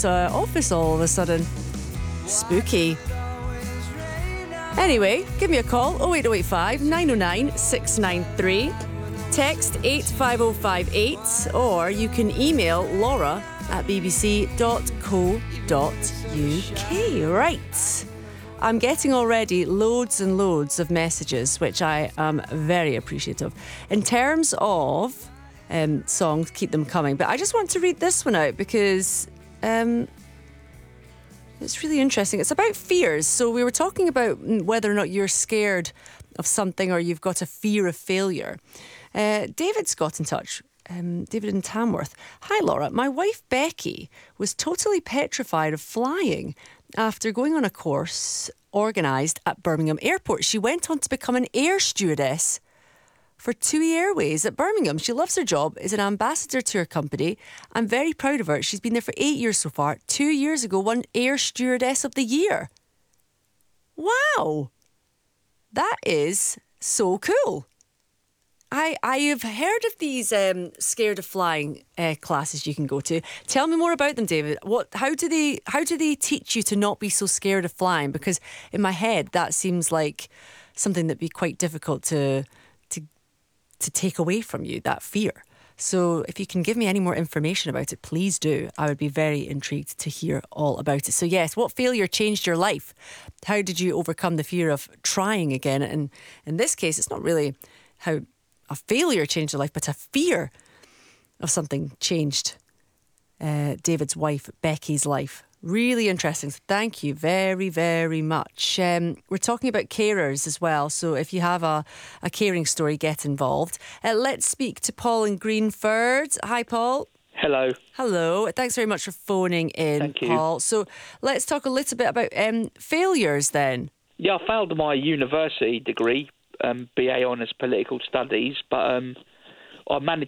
this office all of a sudden. Spooky. Anyway, give me a call, 08085 909 693. Text 85058, or you can email laura@bbc.co.uk. Right. I'm getting already loads and loads of messages, which I am very appreciative. In terms of songs, keep them coming. But I just want to read this one out because it's really interesting. It's about fears. So we were talking about whether or not you're scared of something or you've got a fear of failure. David's got in touch. David in Tamworth. Hi, Laura. My wife, Becky, was totally petrified of flying after going on a course organised at Birmingham Airport. She went on to become an air stewardess for TUI Airways at Birmingham. She loves her job, is an ambassador to her company. I'm very proud of her. She's been there for 8 years so far. 2 years ago, won Air Stewardess of the Year. Wow. That is so cool. I have heard of these scared of flying classes you can go to. Tell me more about them, David. How do they teach you to not be so scared of flying? Because in my head, that seems like something that'd be quite difficult to take away from you, that fear. So if you can give me any more information about it, please do. I would be very intrigued to hear all about it. So yes, what failure changed your life? How did you overcome the fear of trying again? And in this case, it's not really how a failure changed your life, but a fear of something changed David's wife, Becky's life. Really interesting. So thank you very, very much. We're talking about carers as well. So if you have a caring story, get involved. Let's speak to Paul in Greenford. Hi, Paul. Hello. Hello. Thanks very much for phoning in, Thank you. Paul. So let's talk a little bit about failures then. Yeah, I failed my university degree, BA Honours Political Studies, but I managed